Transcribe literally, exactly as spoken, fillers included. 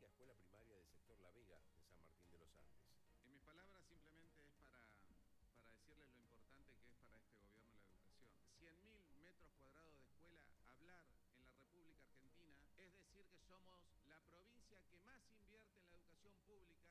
escuela primaria del sector La Vega de San Martín de los Andes. En mis palabras simplemente es para, para decirles lo importante que es para este gobierno la educación. cien mil metros cuadrados de escuela, hablar en la República Argentina es decir que somos la provincia que más invierte en la educación pública.